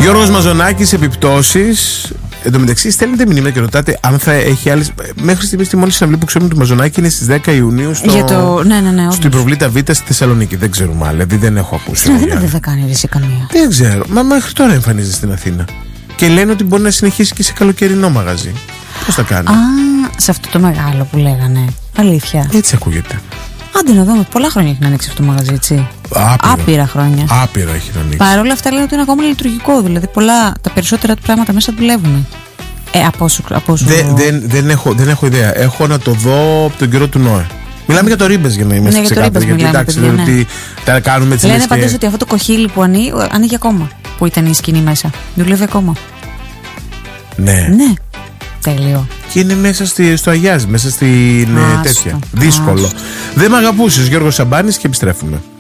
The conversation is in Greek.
Γιώργος Μαζονάκης, επιπτώσεις. Εν τω μεταξύ, στέλνετε μηνύματα και ρωτάτε αν θα έχει άλλες. Μέχρι στιγμής τη μόνη συναυλή που ξέρουμε του Μαζονάκη είναι στις 10 Ιουνίου στην Προβλήτα Β στη Θεσσαλονίκη. Δεν ξέρουμε άλλα, δηλαδή δεν έχω ακούσει. Δεν θα κάνει ρίση καμία. Δεν ξέρω. Μα μέχρι τώρα εμφανίζεται στην Αθήνα. Και λένε ότι μπορεί να συνεχίσει και σε καλοκαιρινό μαγαζί. Πώς θα κάνει? Σε αυτό το μεγάλο που λέγανε. Αλήθεια. Έτσι ακούγεται. Άντε να δούμε, πολλά χρόνια έχει να ανοίξει αυτό το μαγαζί, έτσι. Άπειρα χρόνια. Άπειρα έχει να ανοίξει. Παρ' όλα αυτά λένε ότι είναι ακόμα λειτουργικό. Δηλαδή τα περισσότερα του πράγματα μέσα δουλεύουν. Από όσο... Δεν έχω ιδέα. Έχω να το δω από τον καιρό του Νόε. Μιλάμε για το Ρίμπες για να είμαστε ξεκάθαροι. Γιατί εντάξει, ότι τα κάνουμε έτσι. Λένε πάντως ότι αυτό το κοχύλι που ανοίγει ακόμα. Που ήταν η σκηνή μέσα. Δουλεύει ακόμα. Ναι. Τέλειο. Και είναι μέσα στο Αγιάζ, μέσα στην τέτοια. Δύσκολο. Δεν μ' αγαπούσες, Γιώργος Σαμπάνης, και επιστρέφουμε.